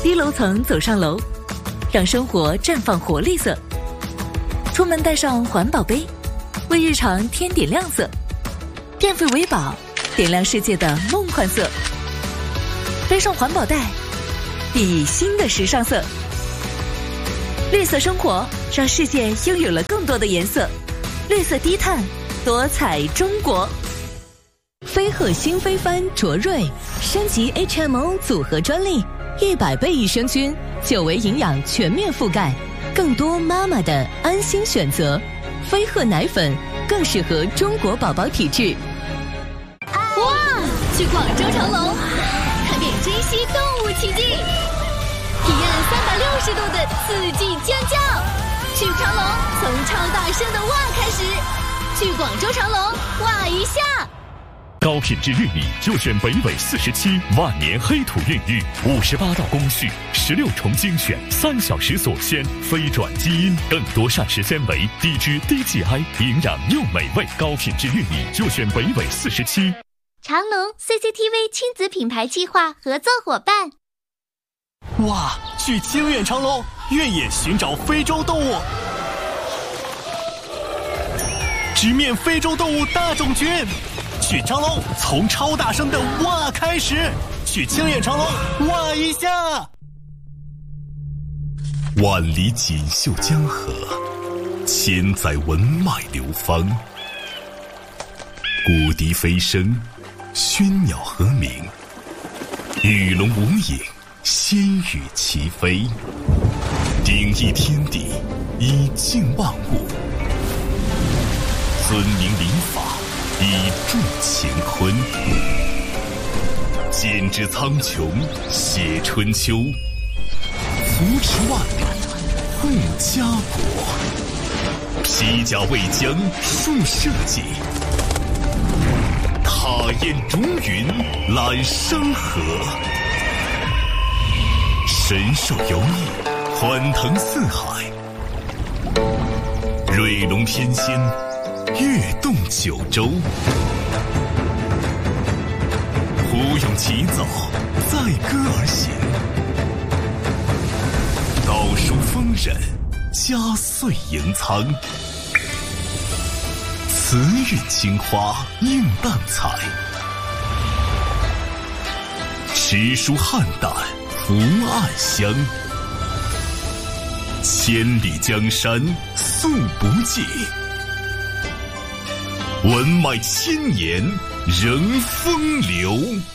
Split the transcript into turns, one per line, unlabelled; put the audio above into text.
低楼层走上楼，让生活绽放活力色。出门带上环保杯，为日常添点亮色。电费为宝，点亮世界的梦幻色。背上环保袋，熠熠新的时尚色。绿色生活，让世界拥有了更多的颜色。绿色低碳，多彩中国。
飞鹤新飞帆卓瑞升级 HMO 组合专利，100倍益生菌，9维营养全面覆盖，更多妈妈的安心选择。飞鹤奶粉更适合中国宝宝体质。
哇！去广州长隆，看遍珍稀动物奇迹，体验360度的刺激尖叫。去长隆，从超大声的哇开始。去广州长隆，哇一下。
高品质玉米就选北纬47万年黑土孕育，58道工序，16重精选，3小时锁鲜，非转基因，更多膳食纤维，低脂低 GI， 营养又美味。高品质玉米就选北纬47。
长隆 CCTV 亲子品牌计划合作伙伴。
哇！去清远长隆，越野寻找非洲动物，直面非洲动物大种群。去长隆，从超大声的哇开始。去清远长隆，哇一下。
万里锦绣江河，千载文脉流芳。谷笛飞声，喧鸟和鸣，鱼龙无影，仙羽齐飞。鼎益天地，以静万物，尊明礼法，以助乾坤。剪纸苍穹，写春秋，扶持万里，护家国。披甲为将，树社稷，踏烟逐云，揽山河。神兽游弋，欢腾四海。瑞龙天仙，跃动九州。胡勇起早，载歌而行。道书丰稔，佳岁迎苍。慈韵青花映淡彩，诗书汉胆福暗香。千里江山素不尽，文脉千年仍风流。